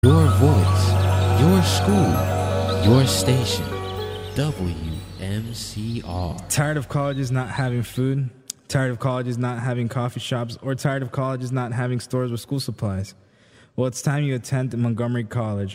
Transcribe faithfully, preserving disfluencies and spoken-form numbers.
Your voice, your school, your station. W M C R. Tired of colleges not having food? Tired of colleges not having coffee shops? Or tired of colleges not having stores with school supplies? Well, it's time you attend Montgomery College.